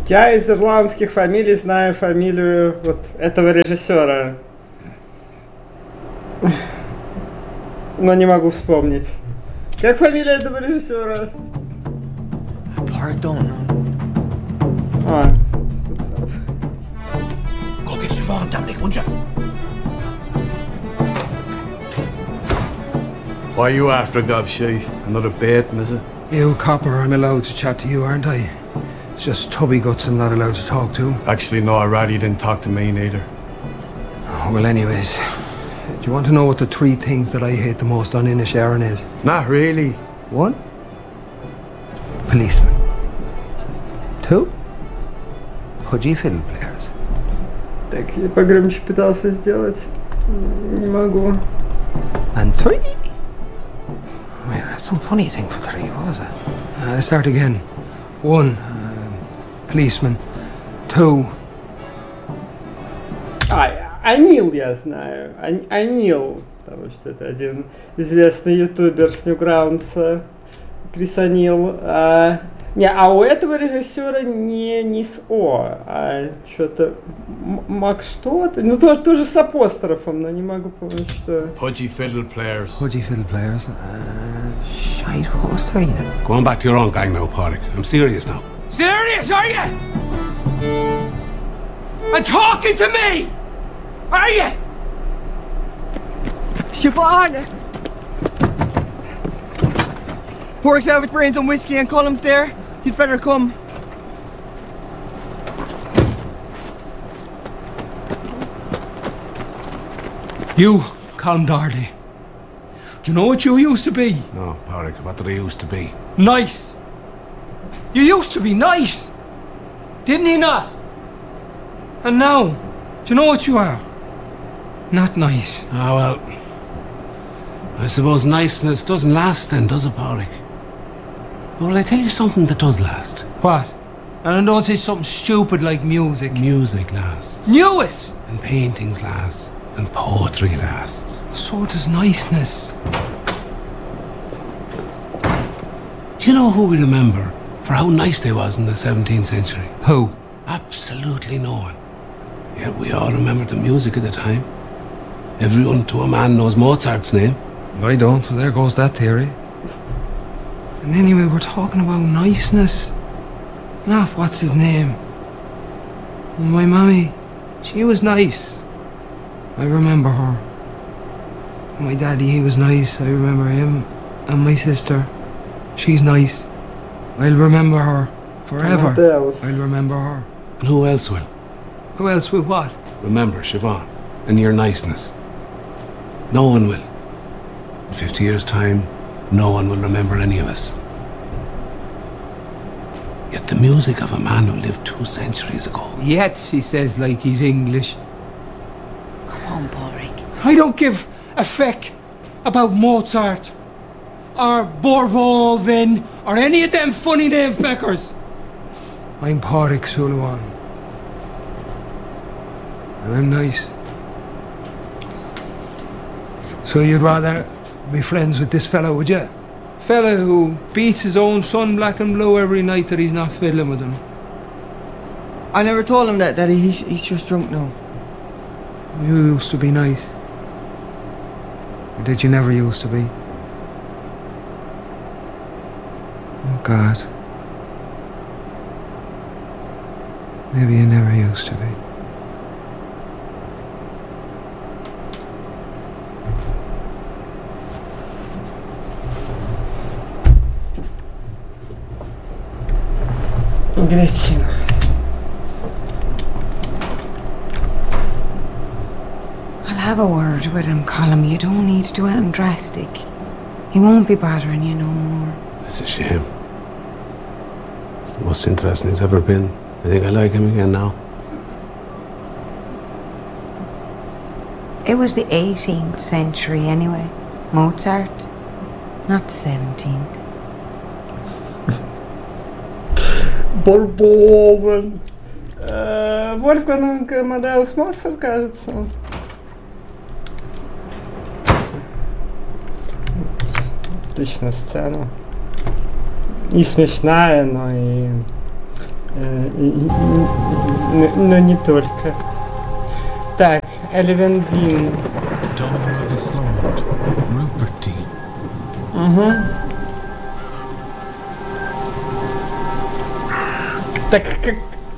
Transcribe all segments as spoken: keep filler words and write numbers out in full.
Я из ирландских фамилий знаю фамилию вот этого режиссера. Но не могу вспомнить. Как фамилия этого режиссера? Pardon. А. Go get Siobhan, Dominic, would you? Why are you after Gobshay? Another bait, is it? You, Copper, I'm allowed to chat to you, aren't I? It's just Tubby Guts I'm not allowed to talk to. Actually, no, I'd rather you didn't talk to me neither. Well, anyways, do you want to know what the three things that I hate the most on Inisharan is? Not really. One, policemen. Two, pudgy fiddle players. Так, я погромче пытался сделать. Не могу. And three? Wait, that's some funny thing for three, what was it? Uh, start again. One, uh, policeman. Two. А, Анил я знаю. Ан- Анил. Потому что это один известный ютубер с Ньюграундса. Крис Анил. А, не, а у этого режиссера не, не с О, а что-то Мак что-то. Ну, тоже, тоже с апострофом, но не могу помнить, что. Pudgy fiddle players. Pudgy fiddle players. Uh, shite, what was three then? Go on back to your own gang now, Pádraig. I'm serious now. Serious, are you? And talking to me? Are you? Siobhan! Pork's out with brains on whiskey and columns there. You'd better come. You, Colm Darley. Do you know what you used to be? No, Pádraig, what did I used to be? Nice. You used to be nice. Didn't you not? And now, do you know what you are? Not nice. Ah, well, I suppose niceness doesn't last then, does it, Pádraig? But will I tell you something that does last? What? And don't say something stupid like music. Music lasts. Knew it! And paintings last. And poetry lasts. So does niceness. Do you know who we remember for how nice they was in the seventeenth century? Who? Absolutely no one. Yet we all remember the music of the time. Everyone to a man knows Mozart's name. I don't, so there goes that theory. And anyway, we're talking about niceness. Not what's his name. My mommy, she was nice. I remember her. My daddy, he was nice. I remember him. And my sister, she's nice. I'll remember her forever. I'll remember her. And who else will? Who else will what? Remember Siobhan and your niceness. No one will. In fifty years' time, no one will remember any of us. Yet the music of a man who lived two centuries ago. Yet, she says like he's English. Come on, Pádraig. I don't give a feck about Mozart or Borvolvin or any of them funny name feckers. I'm Pádraig Sullivan. And I'm nice. So you'd rather be friends with this fella, would you? Fella who beats his own son black and blue every night that he's not fiddling with him. I never told him that, Daddy. He's, he's just drunk now. You used to be nice. Or did you never used to be? Oh, God. Maybe you never used to be. Гретина. I'll have a word with him, Colm. You don't need to do anything drastic. He won't be bothering you no more. It's a shame. It's the most interesting he's ever been. I think I like him again now. It was the eighteenth century anyway. Mozart, not the seventeenth. Борбовен. Э, Вольфганг Амадеус Моцарт, кажется. Отличная сцена. И смешная, но и Э, и- и- и- Но не только. Так, Эльвин Дин. Daughter of the Slumlord, Rupert Dean. Угу. Так как...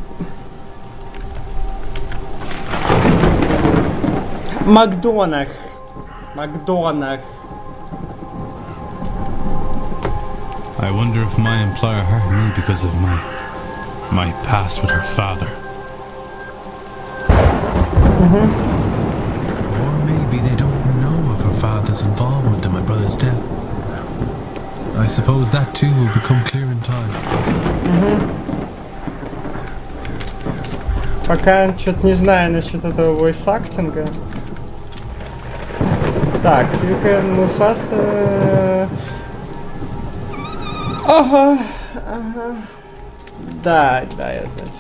Макдонах. Макдонах. I wonder if my employer hurt me because of my my past with her father. Mm-hmm. Or maybe they don't know of her father's involvement in my brother's death. I suppose that too will become clear in time. Mm-hmm. Пока что-то не знаю насчет этого войс-актинга. Так, Юка Муфаса... Ага, ага. Да, да, я, значит,